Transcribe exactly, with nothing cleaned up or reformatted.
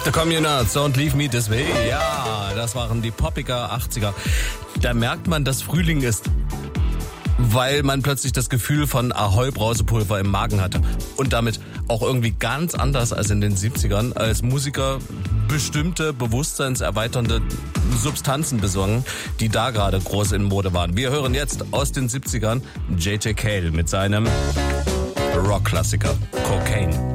The Communards, Don't Leave Me This Way. Ja, das waren die poppiger achtziger. Da merkt man, dass Frühling ist, weil man plötzlich das Gefühl von Ahoi-Brausepulver im Magen hatte. Und damit auch irgendwie ganz anders als in den siebzigern als Musiker bestimmte bewusstseinserweiternde Substanzen besorgen, die da gerade groß in Mode waren. Wir hören jetzt aus den siebzigern J J Cale mit seinem Rockklassiker Cocaine.